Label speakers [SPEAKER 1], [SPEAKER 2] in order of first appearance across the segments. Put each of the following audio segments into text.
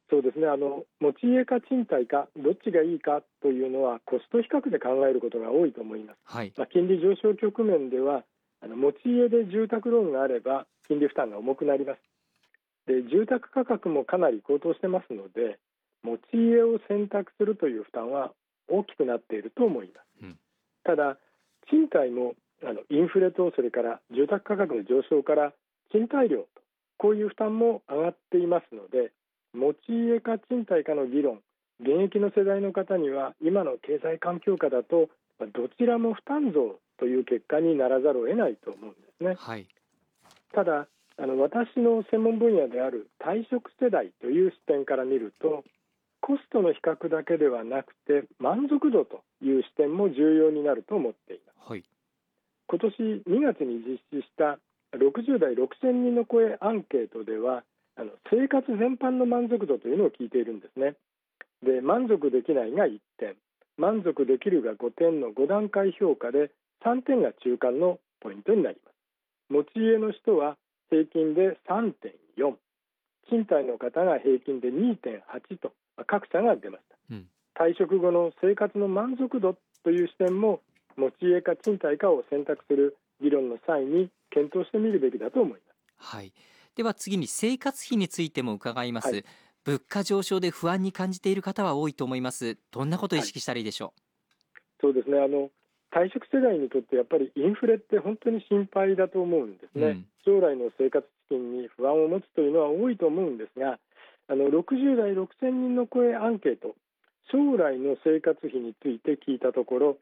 [SPEAKER 1] そうですね、持ち家か賃貸かどっちがいいかというのはコスト比較で考えることが多いと思います。
[SPEAKER 2] はい。
[SPEAKER 1] 金利上昇局面では持ち家で住宅ローンがあれば金利負担が重くなります。で、住宅価格もかなり高騰してますので、持ち家を選択するという負担は大きくなっていると思います。
[SPEAKER 2] うん。
[SPEAKER 1] ただ、賃貸もインフレとそれから住宅価格の上昇から賃貸料とこういう負担も上がっていますので、持ち家か賃貸かの議論、現役の世代の方には今の経済環境下だとどちらも負担増という結果にならざるを得ないと思うんですね。
[SPEAKER 2] はい。
[SPEAKER 1] ただ私の専門分野である退職世代という視点から見ると、コストの比較だけではなくて満足度という視点も重要になると思っています。
[SPEAKER 2] はい。
[SPEAKER 1] 今年2月に実施した60代6000人の声アンケートでは生活全般の満足度というのを聞いているんですね。で、満足できないが1点、満足できるが5点の5段階評価で3点が中間のポイントになります。持ち家の人は平均で 3.4、 賃貸の方が平均で 2.8 と格差が出ました。
[SPEAKER 2] うん。
[SPEAKER 1] 退職後の生活の満足度という視点も持ち家か賃貸かを選択する議論の際に検討してみるべきだと思います。
[SPEAKER 2] はい。では次に生活費についても伺いま
[SPEAKER 1] はい、
[SPEAKER 2] す。物価上昇で不安に感じている方は多いと思います。どんなことを意識したらいいでしょ
[SPEAKER 1] そうですね、退職世代にとってやっぱりインフレって本当に心配だと思うんですね。
[SPEAKER 2] うん。
[SPEAKER 1] 将来の生活資金に不安を持つというのは多いと思うんですが、60代6000人の声アンケート、将来の生活費について聞いたところ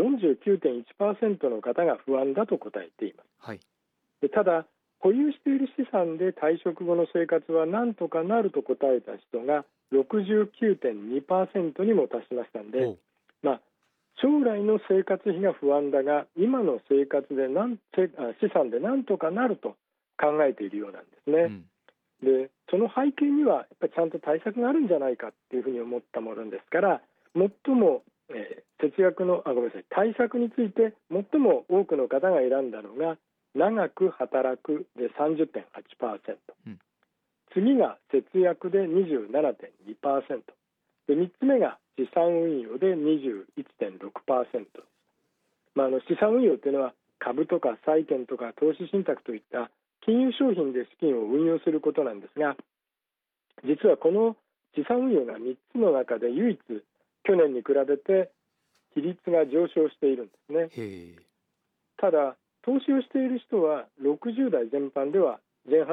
[SPEAKER 1] 49.1% の方が不安だと答えています。
[SPEAKER 2] はい。
[SPEAKER 1] で、ただ保有している資産で退職後の生活は何とかなると答えた人が 69.2% にも達しましたので、
[SPEAKER 2] おう。
[SPEAKER 1] 将来の生活費が不安だが今の生活で資産で何とかなると考えているようなんですね。
[SPEAKER 2] うん。
[SPEAKER 1] で、その背景にはやっぱりちゃんと対策があるんじゃないかっていうふうに思ったものですから、最も、節約のごめんなさい対策について最も多くの方が選んだのが長く働くで 30.8%、
[SPEAKER 2] うん。
[SPEAKER 1] 次が節約で 27.2%、で3つ目が資産運用で 21.6%。資産運用というのは株とか債券とか投資信託といった金融商品で資金を運用することなんですが、実はこの資産運用が3つの中で唯一去年に比べて比率が上昇しているんですね。
[SPEAKER 2] へえ。
[SPEAKER 1] ただ投資をしている人は60代全般では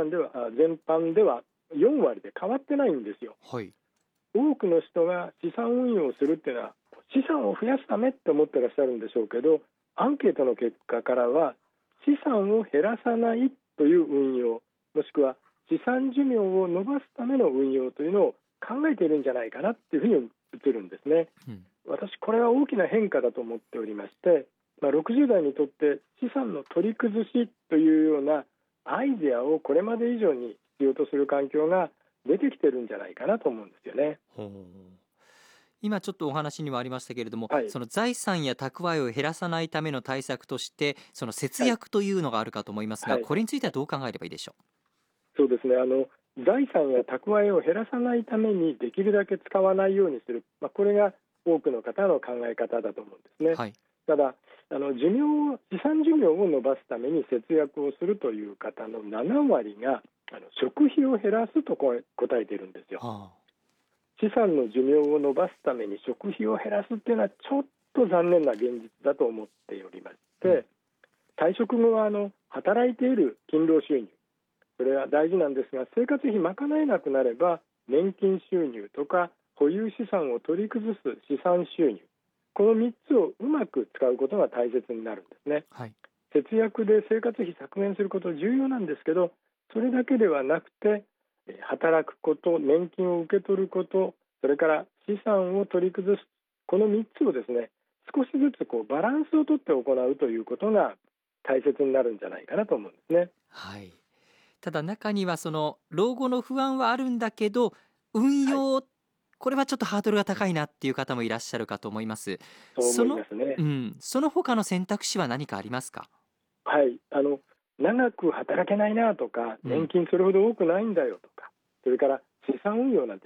[SPEAKER 1] 4割で変わってないんですよ。
[SPEAKER 2] はい。
[SPEAKER 1] 多くの人が資産運用をするっていうのは資産を増やすためって思ってらっしゃるんでしょうけど、アンケートの結果からは資産を減らさないという運用、もしくは資産寿命を伸ばすための運用というのを考えているんじゃないかなっていうふうに映るんですね。
[SPEAKER 2] うん。
[SPEAKER 1] 私これは大きな変化だと思っておりまして、60代にとって資産の取り崩しというようなアイデアをこれまで以上に必要とする環境が出てきてるんじゃないかなと思うんですよね。
[SPEAKER 2] ほう。今ちょっとお話にもありましたけれども、
[SPEAKER 1] はい、
[SPEAKER 2] その財産や蓄えを減らさないための対策としてその節
[SPEAKER 1] はい、
[SPEAKER 2] 約というのがあるかと思いますが、
[SPEAKER 1] はい、
[SPEAKER 2] これについてはどう考えればいいでしょ
[SPEAKER 1] そうですね。財産や蓄えを減らさないためにできるだけ使わないようにする、これが多くの方の考え方だと思うんですね。
[SPEAKER 2] う。はい。
[SPEAKER 1] ただ資産寿命を伸ばすために節約をするという方の7割が食費を減らすと答えているんですよ。
[SPEAKER 2] はあ。
[SPEAKER 1] 資産の寿命を伸ばすために食費を減らすっていうのはちょっと残念な現実だと思っておりまして、
[SPEAKER 2] うん。
[SPEAKER 1] 退職後は働いている勤労収入、これは大事なんですが、生活費賄えなくなれば年金収入とか保有資産を取り崩す資産収入、この3つをうまく使うことが大切になるんですね。
[SPEAKER 2] はい。
[SPEAKER 1] 節約で生活費削減すること重要なんですけど、それだけではなくて働くこと、年金を受け取ること、それから資産を取り崩す、この3つをですね、少しずつバランスをとって行うということが大切になるんじゃないかなと思うんですね。
[SPEAKER 2] はい。ただ中にはその老後の不安はあるんだけど、運
[SPEAKER 1] はい、
[SPEAKER 2] 用、これはちょっとハードルが高いなっていう方もいらっしゃるかと思います。
[SPEAKER 1] そう思いますね。
[SPEAKER 2] その他の選択肢は何かありますか？
[SPEAKER 1] はい、長く働けないなとか、
[SPEAKER 2] うん。
[SPEAKER 1] 年金それほど多くないんだよとか、それから資産運用なんて